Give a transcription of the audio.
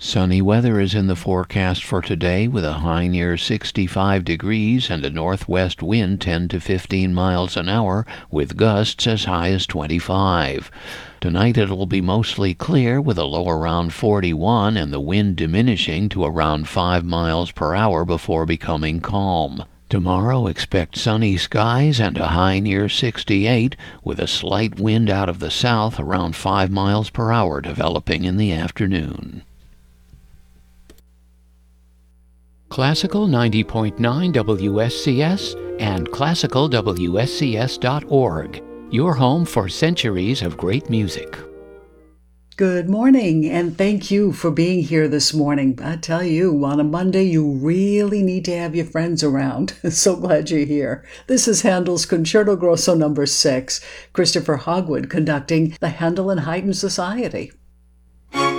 Sunny weather is in the forecast for today with a high near 65 degrees and a northwest wind 10 to 15 miles an hour with gusts as high as 25. Tonight it'll be mostly clear with a low around 41 and the wind diminishing to around 5 miles per hour before becoming calm. Tomorrow expect sunny skies and a high near 68 with a slight wind out of the south around 5 miles per hour developing in the afternoon. Classical 90.9 WSCS and classicalwscs.org, your home for centuries of great music. Good morning, and thank you for being here this morning. I tell you, on a Monday, you really need to have your friends around. So glad you're here. This is Handel's Concerto Grosso No. 6, Christopher Hogwood conducting the Handel and Haydn Society.